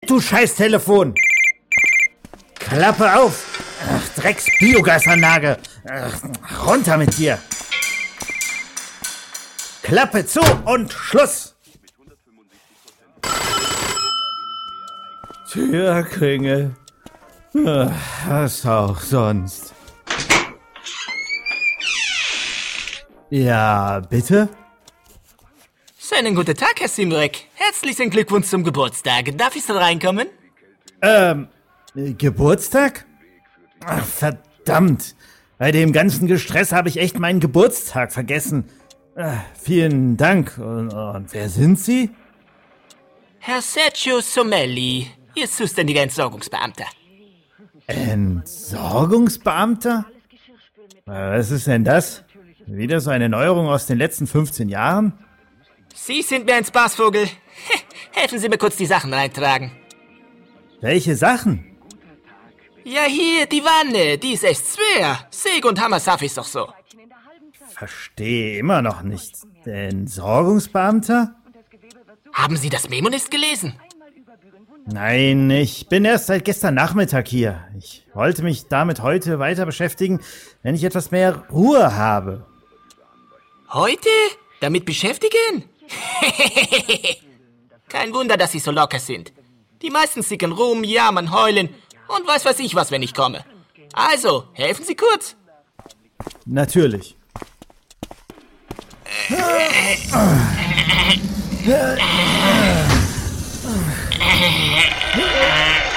du Scheiß-Telefon! Klappe auf! Ach, Drecks-Biogasanlage! Runter mit dir! Klappe zu und Schluss! Türklingel. Was auch sonst. Ja, bitte? Schönen guten Tag, Herr Simrek. Herzlichen Glückwunsch zum Geburtstag. Darf ich so reinkommen? Geburtstag? Ach, verdammt. Bei dem ganzen Gestress habe ich echt meinen Geburtstag vergessen. Vielen Dank. Und wer sind Sie? Herr Sergio Somelli, Ihr zuständiger Entsorgungsbeamter. Entsorgungsbeamter? Was ist denn das? Wieder so eine Neuerung aus den letzten 15 Jahren? Sie sind mir ein Spaßvogel. Helfen Sie mir kurz die Sachen reintragen. Welche Sachen? Ja, hier, die Wanne. Die ist echt schwer. Säge und Hammer schaff ich's doch so. Verstehe immer noch nicht. Entsorgungsbeamter? Haben Sie das Memo nicht gelesen? Nein, ich bin erst seit gestern Nachmittag hier. Ich wollte mich damit heute weiter beschäftigen, wenn ich etwas mehr Ruhe habe. Heute? Damit beschäftigen? Kein Wunder, dass Sie so locker sind. Die meisten sicken rum, jammern, heulen und weiß ich was, wenn ich komme. Also, helfen Sie kurz. Natürlich.